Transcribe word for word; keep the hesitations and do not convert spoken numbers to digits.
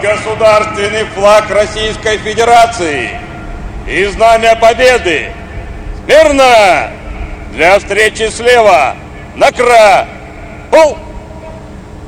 государственный флаг Российской Федерации и знамя победы. Смирно! Для встречи слева. Накра! Пол!